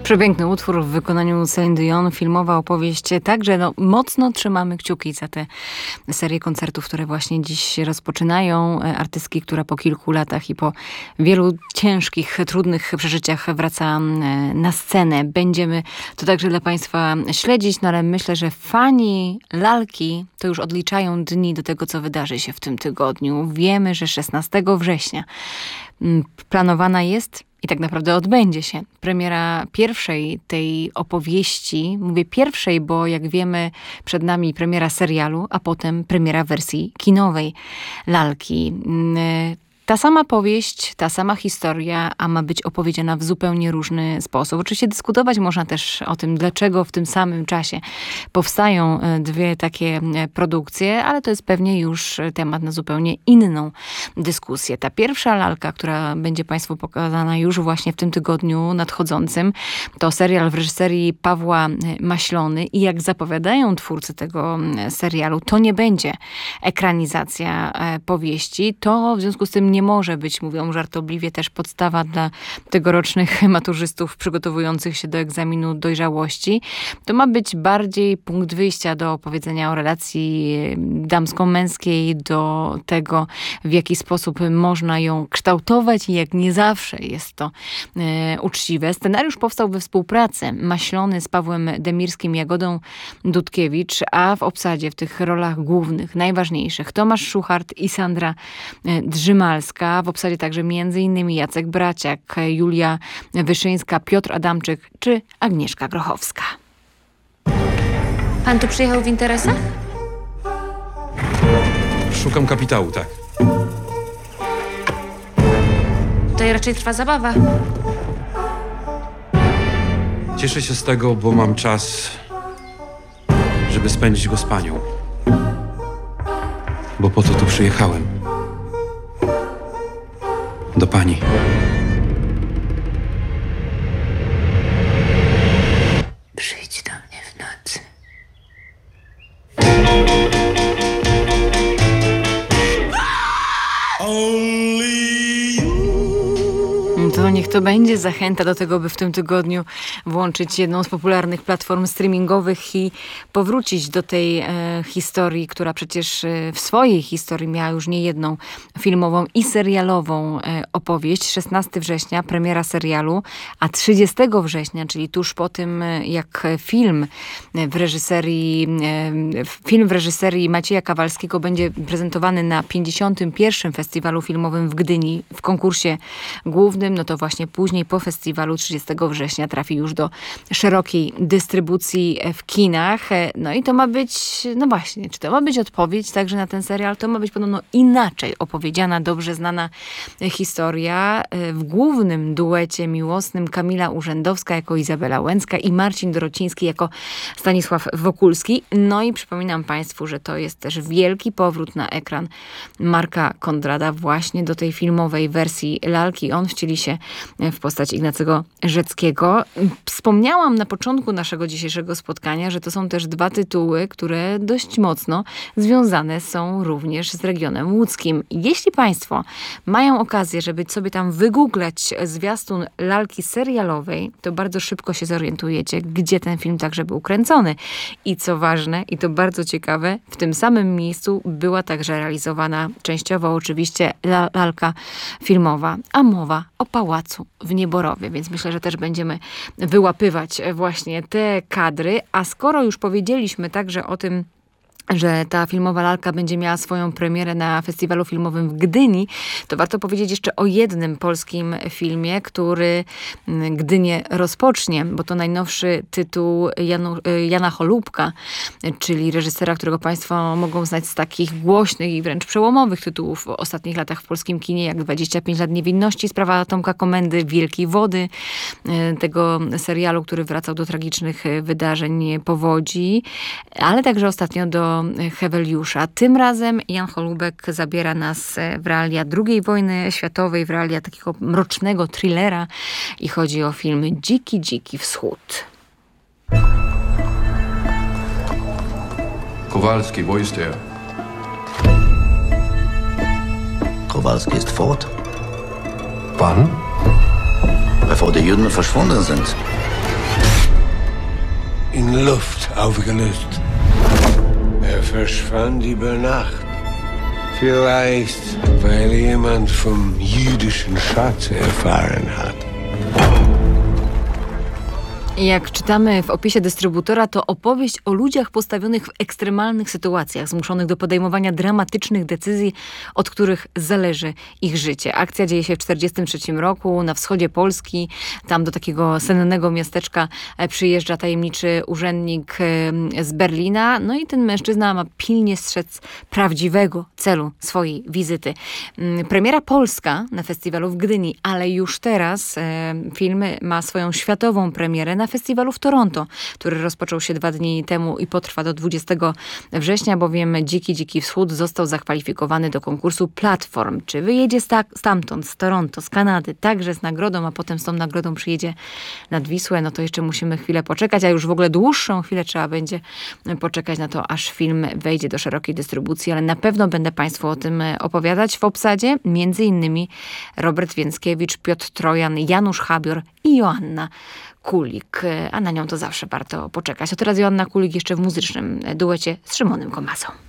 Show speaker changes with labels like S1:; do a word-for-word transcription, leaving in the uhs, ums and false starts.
S1: Przepiękny utwór w wykonaniu Celine Dion, filmowa opowieść. Także no, mocno trzymamy kciuki za tę serię koncertów, które właśnie dziś rozpoczynają. Artystki, która po kilku latach i po wielu ciężkich, trudnych przeżyciach wraca na scenę. Będziemy to także dla Państwa śledzić, no ale myślę, że fani lalki to już odliczają dni do tego, co wydarzy się w tym tygodniu. Wiemy, że szesnastego września planowana jest i tak naprawdę odbędzie się premiera pierwszej tej opowieści. Mówię pierwszej, bo jak wiemy przed nami premiera serialu, a potem premiera wersji kinowej lalki. Ta sama powieść, ta sama historia, a ma być opowiedziana w zupełnie różny sposób. Oczywiście dyskutować można też o tym, dlaczego w tym samym czasie powstają dwie takie produkcje, ale to jest pewnie już temat na zupełnie inną dyskusję. Ta pierwsza lalka, która będzie Państwu pokazana już właśnie w tym tygodniu nadchodzącym, to serial w reżyserii Pawła Maślony i jak zapowiadają twórcy tego serialu, to nie będzie ekranizacja powieści. To w związku z tym nie może być, mówią żartobliwie, też podstawa dla tegorocznych maturzystów przygotowujących się do egzaminu dojrzałości. To ma być bardziej punkt wyjścia do opowiedzenia o relacji damsko-męskiej, do tego, w jaki sposób można ją kształtować i jak nie zawsze jest to e, uczciwe. Scenariusz powstał we współpracy Maślony z Pawłem Demirskim, Jagodą Dudkiewicz, a w obsadzie, w tych rolach głównych, najważniejszych, Tomasz Szuchart i Sandra Drzymalska. W obsadzie także między innymi Jacek Braciak, Julia Wyszyńska, Piotr Adamczyk czy Agnieszka Grochowska.
S2: Pan tu przyjechał w interesach?
S3: Szukam kapitału, tak.
S2: Tutaj raczej trwa zabawa.
S3: Cieszę się z tego, bo mam czas, żeby spędzić go z panią. Bo po to tu przyjechałem. Do pani.
S2: Przyjdź do mnie w nocy.
S1: To niech to będzie zachęta do tego, by w tym tygodniu włączyć jedną z popularnych platform streamingowych i powrócić do tej e, historii, która przecież e, w swojej historii miała już nie jedną filmową i serialową e, opowieść. szesnastego września premiera serialu, a trzydziestego września, czyli tuż po tym, jak film w reżyserii e, film w reżyserii Macieja Kawalskiego będzie prezentowany na pięćdziesiątym pierwszym Festiwalu Filmowym w Gdyni w konkursie głównym, no to właśnie później po festiwalu trzydziestego września trafi już do szerokiej dystrybucji w kinach. No i to ma być, no właśnie, czy to ma być odpowiedź także na ten serial? To ma być podobno inaczej opowiedziana, dobrze znana historia w głównym duecie miłosnym Kamila Urzędowska jako Izabela Łęcka i Marcin Dorociński jako Stanisław Wokulski. No i przypominam Państwu, że to jest też wielki powrót na ekran Marka Kondrada właśnie do tej filmowej wersji lalki. On wcieli się w postać Ignacego Rzeckiego. Wspomniałam na początku naszego dzisiejszego spotkania, że to są też dwa tytuły, które dość mocno związane są również z regionem łódzkim. Jeśli Państwo mają okazję, żeby sobie tam wygooglać zwiastun lalki serialowej, to bardzo szybko się zorientujecie, gdzie ten film także był kręcony. I co ważne, i to bardzo ciekawe, w tym samym miejscu była także realizowana częściowo oczywiście lalka filmowa, a mowa o Pałacu w Nieborowie, więc myślę, że też będziemy wyłapywać właśnie te kadry, a skoro już powiedzieliśmy także o tym, że ta filmowa lalka będzie miała swoją premierę na festiwalu filmowym w Gdyni, to warto powiedzieć jeszcze o jednym polskim filmie, który Gdynię rozpocznie, bo to najnowszy tytuł Janu, Jana Cholubka, czyli reżysera, którego Państwo mogą znać z takich głośnych i wręcz przełomowych tytułów w ostatnich latach w polskim kinie, jak dwadzieścia pięć lat niewinności, sprawa Tomka Komendy, Wielkiej Wody, tego serialu, który wracał do tragicznych wydarzeń powodzi, ale także ostatnio do Heweliusza. Tym razem Jan Cholubek zabiera nas w realia drugiej wojny światowej, w realia takiego mrocznego thrillera i chodzi o film Dziki, Dziki Wschód.
S4: Kowalski, wo ist er?
S5: Kowalski ist fort.
S4: Wann?
S5: Bevor die Juden verschwunden sind.
S4: in Luft aufgelöst. Er verschwand über Nacht. Vielleicht, weil jemand vom jüdischen Schatz erfahren hat.
S1: Jak czytamy w opisie dystrybutora, to opowieść o ludziach postawionych w ekstremalnych sytuacjach, zmuszonych do podejmowania dramatycznych decyzji, od których zależy ich życie. Akcja dzieje się w tysiąc dziewięćset czterdziestym trzecim roku na wschodzie Polski. Tam do takiego sennego miasteczka przyjeżdża tajemniczy urzędnik z Berlina. No i ten mężczyzna ma pilnie strzec prawdziwego celu swojej wizyty. Premiera polska na festiwalu w Gdyni, ale już teraz film ma swoją światową premierę na festiwalu w Toronto, który rozpoczął się dwa dni temu i potrwa do dwudziestego września, bowiem Dziki Dziki Wschód został zakwalifikowany do konkursu Platform. Czy wyjedzie sta- stamtąd, z Toronto, z Kanady, także z nagrodą, a potem z tą nagrodą przyjedzie nad Wisłę, no to jeszcze musimy chwilę poczekać, a już w ogóle dłuższą chwilę trzeba będzie poczekać na to, aż film wejdzie do szerokiej dystrybucji, ale na pewno będę Państwu o tym opowiadać w obsadzie. Między innymi Robert Więckiewicz, Piotr Trojan, Janusz Habior i Joanna Kulik, a na nią to zawsze warto poczekać. A teraz Joanna Kulik jeszcze w muzycznym duecie z Szymonem Komasą.